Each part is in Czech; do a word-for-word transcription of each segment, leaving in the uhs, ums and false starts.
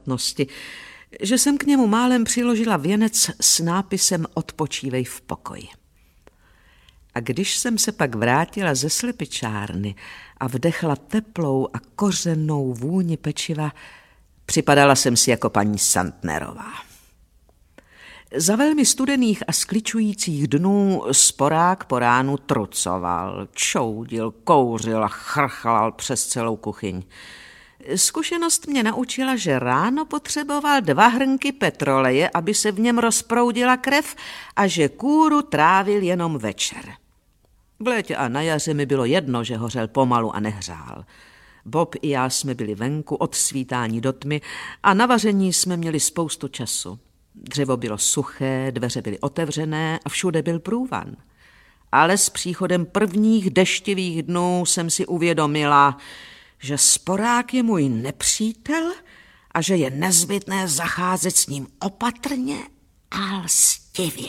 samotnosti, že jsem k němu málem přiložila věnec s nápisem Odpočívej v pokoji. A když jsem se pak vrátila ze slepičárny a vdechla teplou a kořennou vůni pečiva, připadala jsem si jako paní Santnerová. Za velmi studených a skličujících dnů sporák po ránu trucoval, čoudil, kouřil a chrchlal přes celou kuchyň. Zkušenost mě naučila, že ráno potřeboval dva hrnky petroleje, aby se v něm rozproudila krev, a že kůru trávil jenom večer. V létě a na jaře mi bylo jedno, že hořel pomalu a nehřál. Bob i já jsme byli venku od svítání do tmy a na vaření jsme měli spoustu času. Dřevo bylo suché, dveře byly otevřené a všude byl průvan. Ale s příchodem prvních deštivých dnů jsem si uvědomila, že sporák je můj nepřítel a že je nezbytné zacházet s ním opatrně a lstivě.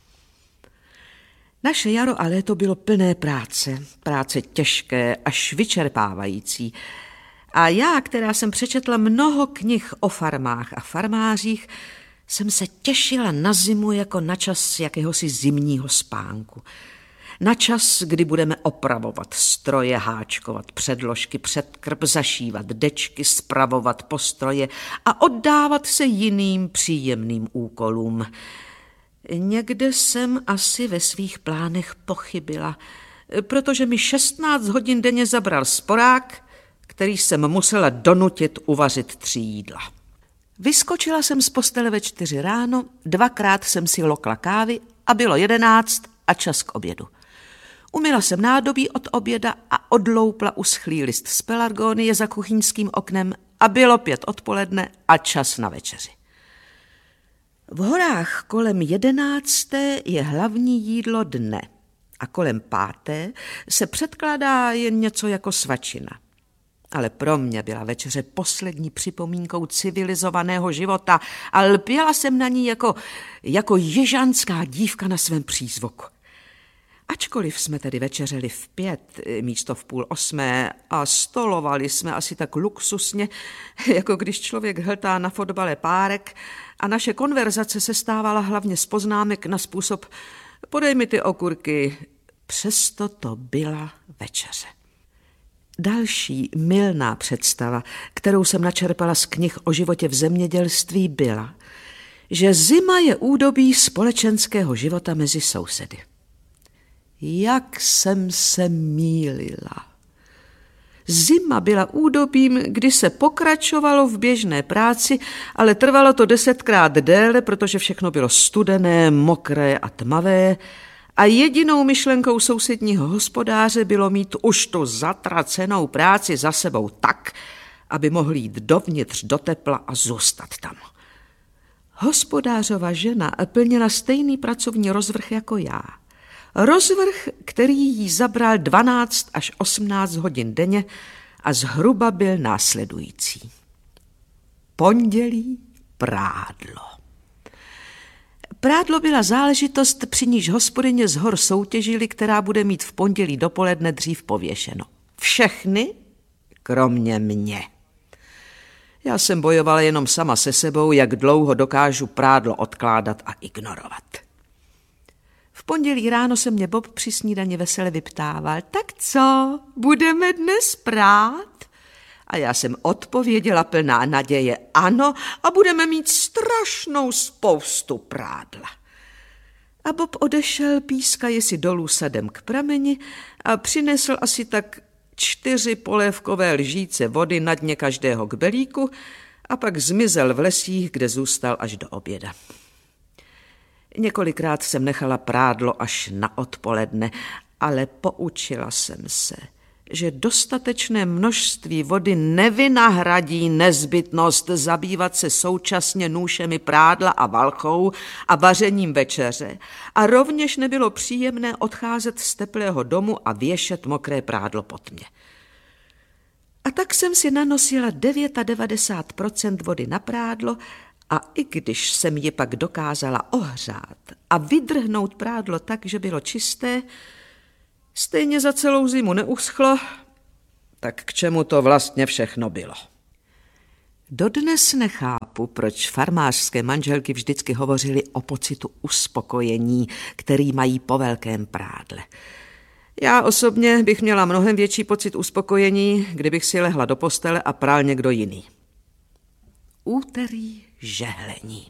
Naše jaro a léto bylo plné práce, práce těžké až vyčerpávající. A já, která jsem přečetla mnoho knih o farmách a farmářích, jsem se těšila na zimu jako na čas jakéhosi zimního spánku. Na čas, kdy budeme opravovat stroje, háčkovat předložky, předkrb, zašívat dečky, spravovat postroje a oddávat se jiným příjemným úkolům. Někde jsem asi ve svých plánech pochybila, protože mi šestnáct hodin denně zabral sporák, který jsem musela donutit uvařit tři jídla. Vyskočila jsem z postele ve čtyři ráno, dvakrát jsem si lokla kávy a bylo jedenáct a čas k obědu. Umyla jsem nádobí od oběda a odloupla uschlý list z pelargonie za kuchyňským oknem a bylo pět odpoledne a čas na večeři. V horách kolem jedenácté je hlavní jídlo dne a kolem páté se předkládá jen něco jako svačina. Ale pro mě byla večeře poslední připomínkou civilizovaného života a lpěla jsem na ní jako, jako ježanská dívka na svém přízvuku. Ačkoliv jsme tedy večeřeli v pět místo v půl osmé a stolovali jsme asi tak luxusně, jako když člověk hltá na fotbale párek, a naše konverzace se stávala hlavně z poznámek na způsob podej mi ty okurky, přesto to byla večeře. Další mylná představa, kterou jsem načerpala z knih o životě v zemědělství, byla, že zima je údobí společenského života mezi sousedy. Jak jsem se mýlila. Zima byla údobím, kdy se pokračovalo v běžné práci, ale trvalo to desetkrát déle, protože všechno bylo studené, mokré a tmavé, a jedinou myšlenkou sousedního hospodáře bylo mít už tu zatracenou práci za sebou tak, aby mohl jít dovnitř do tepla a zůstat tam. Hospodářova žena plnila stejný pracovní rozvrh jako já. Rozvrh, který jí zabral dvanáct až osmnáct hodin denně a zhruba byl následující. Pondělí prádlo. Prádlo byla záležitost, při níž hospodyně z hor soutěžili, která bude mít v pondělí dopoledne dřív pověšeno. Všechny, kromě mě. Já jsem bojovala jenom sama se sebou, jak dlouho dokážu prádlo odkládat a ignorovat. V pondělí ráno se mě Bob při snídani vesele vyptával, tak co, budeme dnes prát? A já jsem odpověděla plná naděje, ano, a budeme mít strašnou spoustu prádla. A Bob odešel, pískaje si dolů sadem k prameni a přinesl asi tak čtyři polévkové lžíce vody na dně každého kbelíku a pak zmizel v lesích, kde zůstal až do oběda. Několikrát jsem nechala prádlo až na odpoledne, ale poučila jsem se, že dostatečné množství vody nevynahradí nezbytnost zabývat se současně nůšemi prádla a valchou a vařením večeře a rovněž nebylo příjemné odcházet z teplého domu a věšet mokré prádlo pod mě. A tak jsem si nanosila devadesát devět procent vody na prádlo a i když jsem ji pak dokázala ohřát a vydrhnout prádlo tak, že bylo čisté, stejně za celou zimu neuschlo, tak k čemu to vlastně všechno bylo? Dodnes nechápu, nechápu, proč farmářské manželky vždycky hovořily o pocitu uspokojení, který mají po velkém prádle. Já osobně bych měla mnohem větší pocit uspokojení, kdybych si lehla do postele a prál někdo jiný. Úterý žehlení.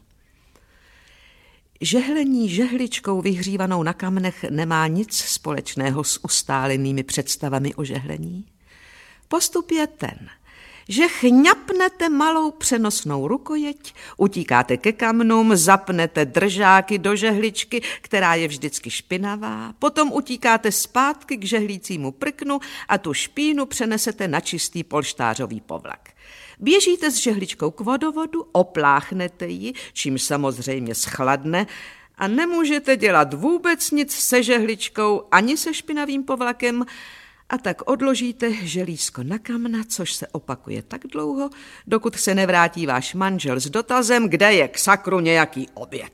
Žehlení žehličkou vyhřívanou na kamnech nemá nic společného s ustálenými představami o žehlení. Postup je ten, že chňapnete malou přenosnou rukojeť, utíkáte ke kamnům, zapnete držáky do žehličky, která je vždycky špinavá, potom utíkáte zpátky k žehlícímu prknu a tu špínu přenesete na čistý polštářový povlak. Běžíte s žehličkou k vodovodu, opláchnete ji, čímž samozřejmě schladne, a nemůžete dělat vůbec nic se žehličkou ani se špinavým povlakem, a tak odložíte želízko na kamna, což se opakuje tak dlouho, dokud se nevrátí váš manžel s dotazem, kde je k sakru nějaký oběd.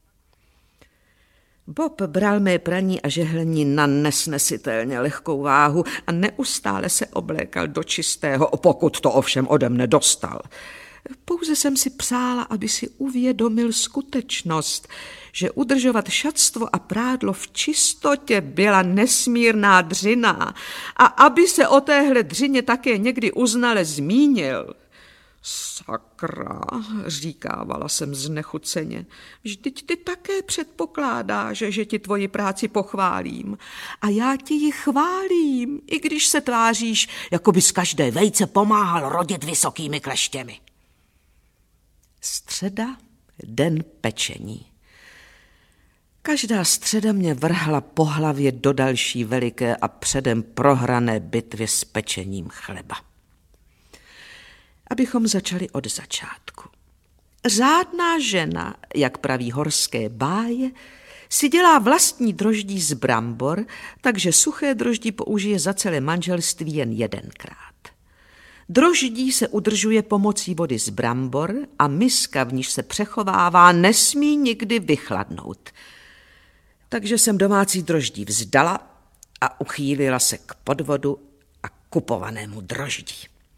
Bob bral mé praní a žehlení na nesnesitelně lehkou váhu a neustále se oblékal do čistého, pokud to ovšem ode mne dostal. Pouze jsem si přála, aby si uvědomil skutečnost, že udržovat šatstvo a prádlo v čistotě byla nesmírná dřina a aby se o téhle dřině také někdy uznale zmínil. Sakra, říkávala jsem znechuceně, vždyť ty také předpokládáš, že ti tvoji práci pochválím. A já ti ji chválím, i když se tváříš, jako bys každé vejce pomáhal rodit vysokými kleštěmi. Středa, den pečení. Každá středa mě vrhla po hlavě do další veliké a předem prohrané bitvy s pečením chleba. Abychom začali od začátku. Řádná žena, jak praví horské báje, si dělá vlastní droždí z brambor, takže suché droždí použije za celé manželství jen jedenkrát. Droždí se udržuje pomocí vody z brambor a miska, v níž se přechovává, nesmí nikdy vychladnout. Takže jsem domácí droždí vzdala a uchýlila se k podvodu a kupovanému droždí.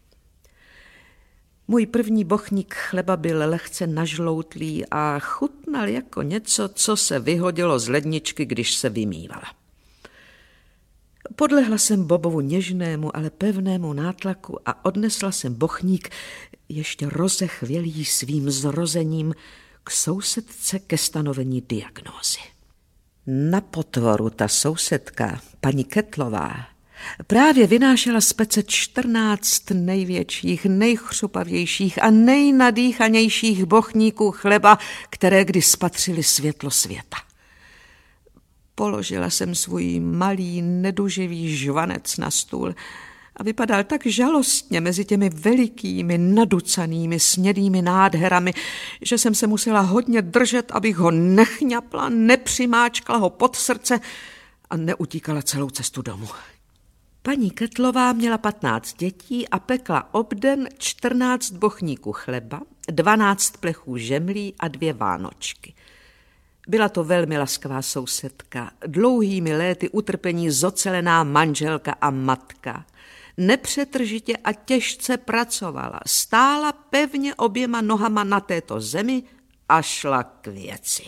Můj první bochník chleba byl lehce nažloutlý a chutnal jako něco, co se vyhodilo z ledničky, když se vymývala. Podlehla jsem Bobovu něžnému, ale pevnému nátlaku a odnesla jsem bochník, ještě rozechvělý svým zrozením, k sousedce ke stanovení diagnózy. Na potvoru ta sousedka, paní Kettlová, právě vynášela z pece čtrnáct největších, nejchřupavějších a nejnadýchanějších bochníků chleba, které kdy spatřily světlo světa. Položila jsem svůj malý, neduživý žvanec na stůl a vypadal tak žalostně mezi těmi velikými, naducanými, snědými nádherami, že jsem se musela hodně držet, abych ho nechňapla, nepřimáčkla ho pod srdce a neutíkala celou cestu domů. Paní Kettlová měla patnáct dětí a pekla obden čtrnáct bochníků chleba, dvanáct plechů žemlí a dvě vánočky. Byla to velmi laskavá sousedka, dlouhými léty utrpení zocelená manželka a matka. Nepřetržitě a těžce pracovala, stála pevně oběma nohama na této zemi a šla k věci.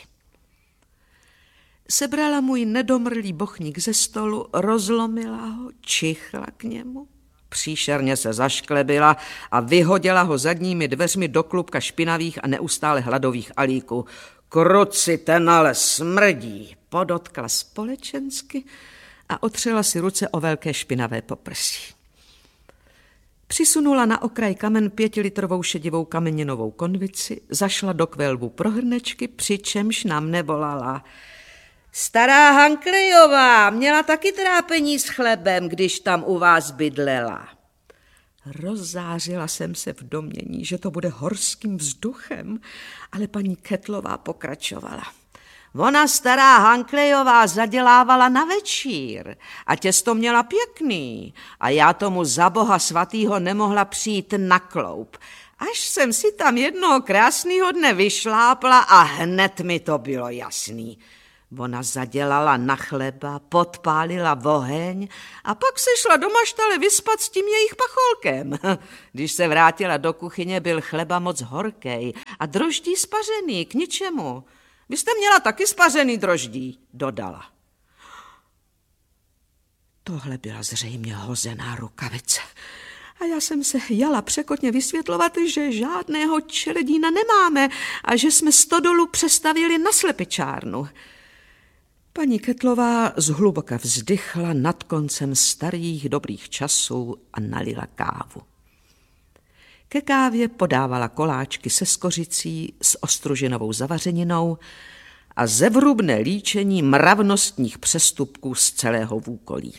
Sebrala můj nedomrlý bochník ze stolu, rozlomila ho, čichla k němu, příšerně se zašklebila a vyhodila ho zadními dveřmi do klubka špinavých a neustále hladových alíků. Kruci, ten ale smrdí, podotkla společensky a otřela si ruce o velké špinavé poprsí. Přisunula na okraj kamen pětilitrovou šedivou kameněnovou konvici, zašla do kvelbu pro hrnečky, přičemž nám nevolala. Stará Hanklejová měla taky trápení s chlebem, když tam u vás bydlela. Rozzářila jsem se v domnění, že to bude horským vzduchem, ale paní Kettlová pokračovala. Ona, stará Hanklejová, zadělávala na večír a těsto měla pěkný a já tomu za boha svatýho nemohla přijít na kloup. Až jsem si tam jednoho krásného dne vyšlápla a hned mi to bylo jasný. Ona zadělala na chleba, podpálila oheň a pak se šla do maštale vyspat s tím jejich pacholkem. Když se vrátila do kuchyně, byl chleba moc horkej A droždí spařený, k ničemu. Vy jste měla taky spařený droždí, dodala. Tohle byla zřejmě hozená rukavice. A já jsem se jala překotně vysvětlovat, že žádného čeledína nemáme a že jsme stodolu přestavili na slepičárnu. Paní Kettlová zhluboka vzdychla nad koncem starých dobrých časů a nalila kávu. Ke kávě podávala koláčky se skořicí s ostružinovou zavařeninou a zevrubné líčení mravnostních přestupků z celého Vůkolí.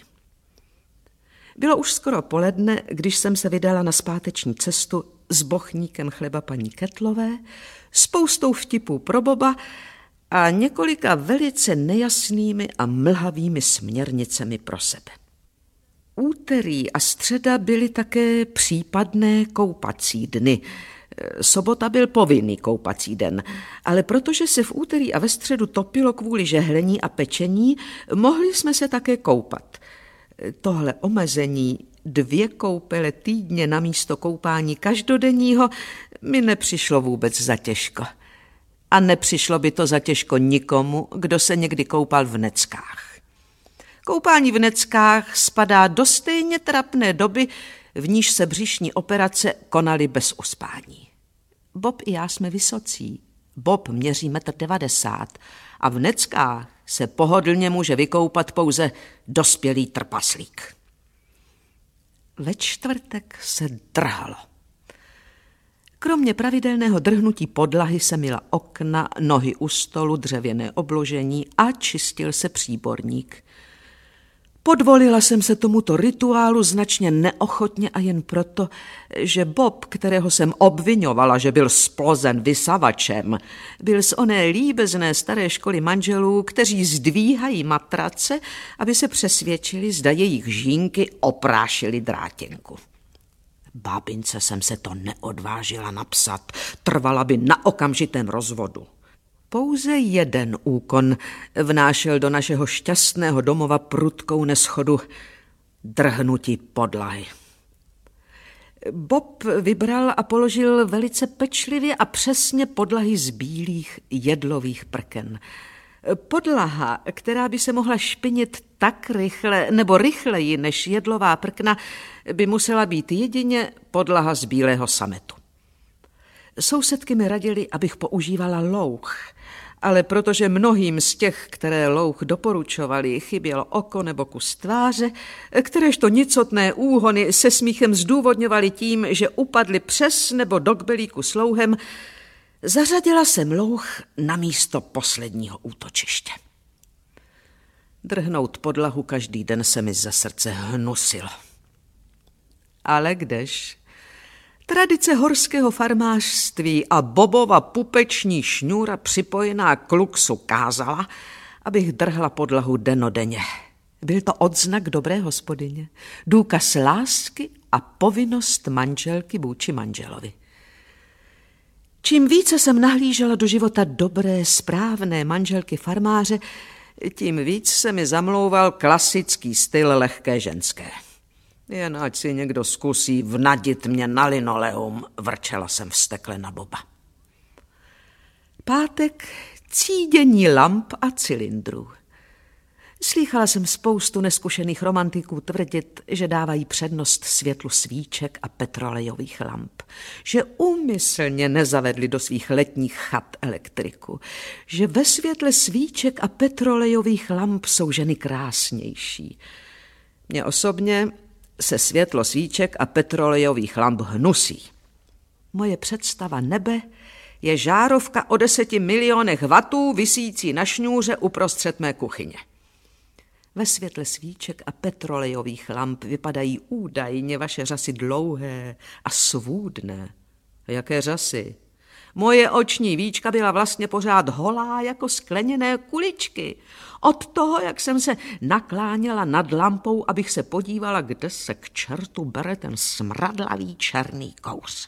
Bylo už skoro poledne, když jsem se vydala na zpáteční cestu s bochníkem chleba paní Kettlové, spoustou vtipů pro Boba a několika velice nejasnými a mlhavými směrnicemi pro sebe. Úterý a středa byly také případné koupací dny. Sobota byl povinný koupací den, ale protože se v úterý a ve středu topilo kvůli žehlení a pečení, mohli jsme se také koupat. Tohle omezení dvě koupele týdně na místo koupání každodenního mi nepřišlo vůbec za těžko. A nepřišlo by to za těžko nikomu, kdo se někdy koupal v neckách. Koupání v neckách spadá do stejně trapné doby, v níž se břišní operace konaly bez uspání. Bob i já jsme vysocí. Bob měří metr devadesát a v neckách se pohodlně může vykoupat pouze dospělý trpaslík. Ve čtvrtek se drhalo. Kromě pravidelného drhnutí podlahy se myla okna, nohy u stolu, dřevěné obložení a čistil se příborník. Podvolila jsem se tomuto rituálu značně neochotně a jen proto, že Bob, kterého jsem obvinovala, že byl splozen vysavačem, byl z oné líbezné staré školy manželů, kteří zdvíhají matrace, aby se přesvědčili, zda jejich žínky oprášily drátěnku. Bábince jsem se to neodvážila napsat, trvala by na okamžitém rozvodu. Pouze jeden úkon vnášel do našeho šťastného domova prudkou neschodu drhnutí podlahy. Bob vybral a položil velice pečlivě a přesně podlahy z bílých jedlových prken. Podlaha, která by se mohla špinit tak rychle nebo rychleji než jedlová prkna, by musela být jedině podlaha z bílého sametu. Sousedky mi radili, abych používala louch, ale protože mnohým z těch, které louch doporučovali, chybělo oko nebo kus tváře, kteréžto nicotné úhony se smíchem zdůvodňovali tím, že upadly přes nebo do kbelíku s louhem, zařadila jsem louch na místo posledního útočiště. Drhnout podlahu každý den se mi ze srdce hnusilo. Ale kdež? Tradice horského farmářství a Bobova pupeční šňůra připojená k luxu kázala, abych drhla podlahu dennodenně. Byl to odznak dobré hospodyně, důkaz lásky a povinnost manželky vůči manželovi. Čím více jsem nahlížela do života dobré, správné manželky farmáře, tím víc se mi zamlouval klasický styl lehké ženské. Jen ať si někdo zkusí vnadit mě na linoleum, vrčela jsem vztekle na Boba. Pátek, cídění lamp a cylindrů. Slýchala jsem spoustu neskušených romantiků tvrdit, že dávají přednost světlu svíček a petrolejových lamp, že úmyslně nezavedli do svých letních chat elektriku, že ve světle svíček a petrolejových lamp jsou ženy krásnější. Mně osobně se světlo svíček a petrolejových lamp hnusí. Moje představa nebe je žárovka o deseti milionech vatů visící na šňůře uprostřed mé kuchyně. Ve světle svíček a petrolejových lamp vypadají údajně vaše řasy dlouhé a svůdné. Jaké řasy? Moje oční víčka byla vlastně pořád holá jako skleněné kuličky. Od toho, jak jsem se nakláněla nad lampou, abych se podívala, kde se k čertu bere ten smradlavý černý kous.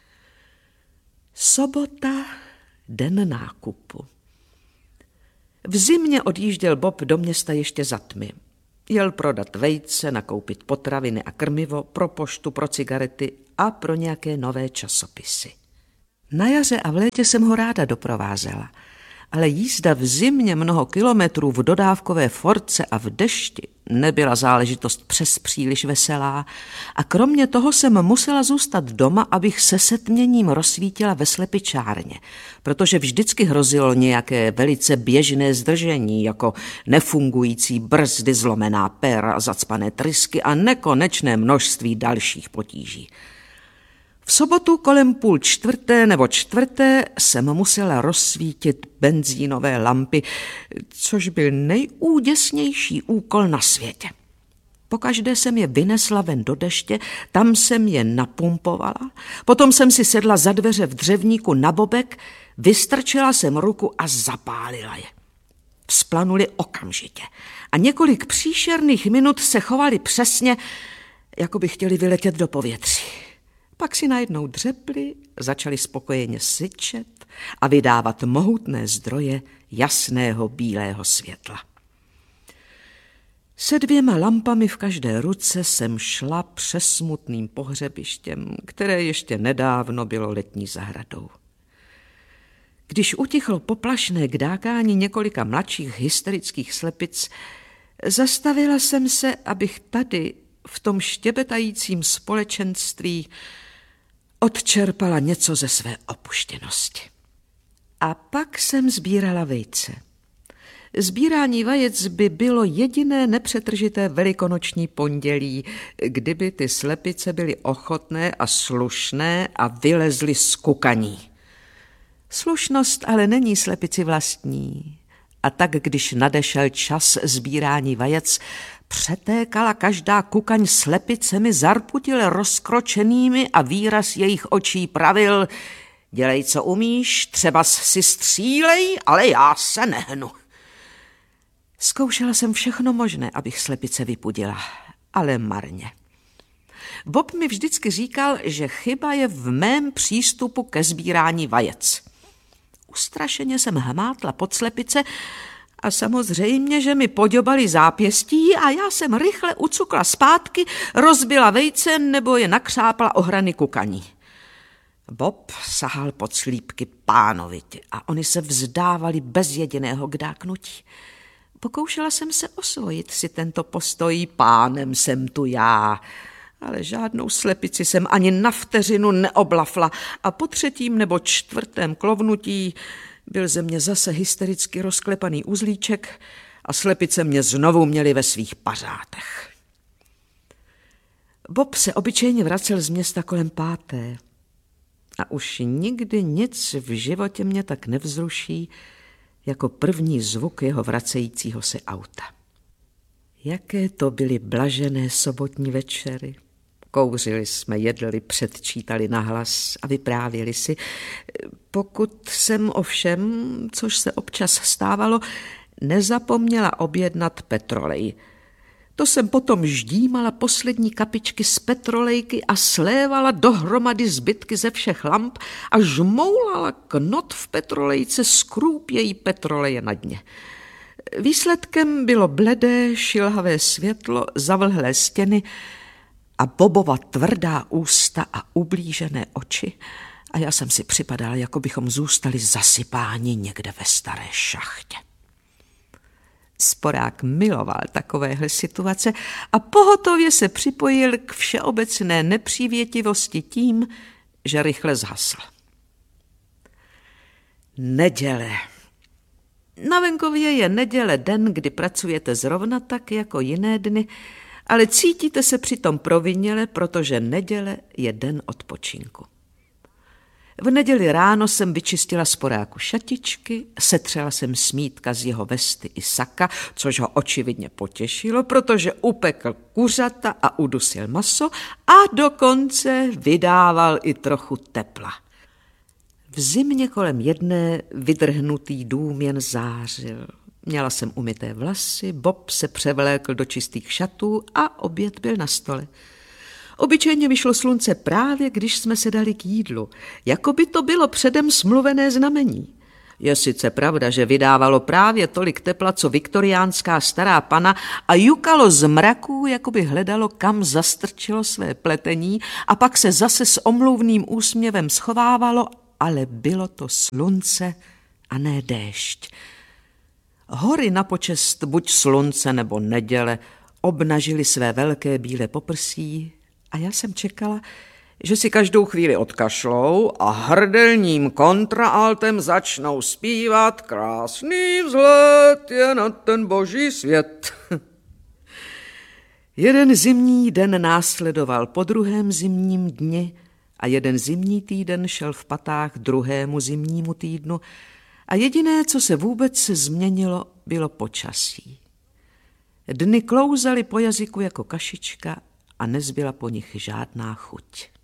Sobota, den nákupu. V zimě odjížděl Bob do města ještě za tmy. Jel prodat vejce, nakoupit potraviny a krmivo, pro poštu, pro cigarety a pro nějaké nové časopisy. Na jaře a v létě jsem ho ráda doprovázela, ale jízda v zimě mnoho kilometrů v dodávkové force a v dešti nebyla záležitost přes příliš veselá a kromě toho jsem musela zůstat doma, abych se setměním rozsvítila ve slepičárně, protože vždycky hrozilo nějaké velice běžné zdržení, jako nefungující brzdy, zlomená péra, zacpané trysky a nekonečné množství dalších potíží. V sobotu kolem půl čtvrté nebo čtvrté jsem musela rozsvítit benzínové lampy, což byl nejúděsnější úkol na světě. Pokaždé jsem je vynesla ven do deště, tam jsem je napumpovala, potom jsem si sedla za dveře v dřevníku na bobek, vystrčila jsem ruku a zapálila je. Vzplanuli okamžitě a několik příšerných minut se chovali přesně, jako by chtěli vyletět do povětří. Pak si najednou dřepli, začali spokojeně syčet a vydávat mohutné zdroje jasného bílého světla. Se dvěma lampami v každé ruce jsem šla přesmutným pohřebištěm, které ještě nedávno bylo letní zahradou. Když utichlo poplašné kdákání několika mladších hysterických slepic, zastavila jsem se, abych tady, v tom štěbetajícím společenství, odčerpala něco ze své opuštěnosti. A pak jsem sbírala vejce. Sbírání vajec by bylo jediné nepřetržité velikonoční pondělí, kdyby ty slepice byly ochotné a slušné a vylezly z kukaní. Slušnost ale není slepici vlastní. A tak, když nadešel čas sbírání vajec, přetékala každá kukaň slepicemi zarputile rozkročenými a výraz jejich očí pravil: dělej, co umíš, třeba si střílej, ale já se nehnu. Zkoušela jsem všechno možné, abych slepice vypudila, ale marně. Bob mi vždycky říkal, že chyba je v mém přístupu ke sbírání vajec. Ustrašeně jsem hmátla pod slepice a samozřejmě, že mi poďobaly zápěstí a já jsem rychle ucukla zpátky, rozbila vejce nebo je nakřápla o hrany kukaní. Bob sahal pod slípky pánovitě a oni se vzdávali bez jediného kdáknutí. Pokoušela jsem se osvojit si tento postoj, pánem jsem tu já, ale žádnou slepici jsem ani na vteřinu neoblafla a po třetím nebo čtvrtém klovnutí byl ze mě zase hystericky rozklepaný uzlíček a slepice mě znovu měly ve svých pařátech. Bob se obyčejně vracel z města kolem páté a už nikdy nic v životě mě tak nevzruší jako první zvuk jeho vracejícího se auta. Jaké to byly blažené sobotní večery. Kouřili jsme, jedli, předčítali nahlas a vyprávěli si. Pokud jsem ovšem, což se občas stávalo, nezapomněla objednat petrolej. To jsem potom ždímala poslední kapičky z petrolejky a slévala dohromady zbytky ze všech lamp a žmoulala knot v petrolejce z krůpějí petroleje na dně. Výsledkem bylo bledé, šilhavé světlo, zavlhlé stěny a Bobova tvrdá ústa a ublížené oči. A já jsem si připadala, jako bychom zůstali zasypáni někde ve staré šachtě. Sporák miloval takovéhle situace a pohotově se připojil k všeobecné nepřívětivosti tím, že rychle zhasl. Neděle. Na venkově je neděle den, kdy pracujete zrovna tak jako jiné dny, ale cítíte se přitom provinile, protože neděle je den odpočinku. V neděli ráno jsem vyčistila sporáku šatičky, setřela jsem smítka z jeho vesty i saka, což ho očividně potěšilo, protože upekl kuřata a udusil maso a dokonce vydával i trochu tepla. V zimě kolem jedné vydrhnutý dům jen zářil. Měla jsem umyté vlasy, Bob se převlékl do čistých šatů a oběd byl na stole. Obyčejně vyšlo slunce právě, když jsme se dali k jídlu, jako by to bylo předem smluvené znamení. Je sice pravda, že vydávalo právě tolik tepla, co viktoriánská stará pana a jukalo z mraků, jako by hledalo, kam zastrčilo své pletení a pak se zase s omluvným úsměvem schovávalo, ale bylo to slunce a ne déšť. Hory na počest buď slunce nebo neděle obnažily své velké bílé poprsí a já jsem čekala, že si každou chvíli odkašlou a hrdelním kontraaltem začnou zpívat krásný vzhled je na ten boží svět. Jeden zimní den následoval po druhém zimním dni a jeden zimní týden šel v patách druhému zimnímu týdnu a jediné, co se vůbec změnilo, bylo počasí. Dny klouzaly po jazyku jako kašička a nezbyla po nich žádná chuť.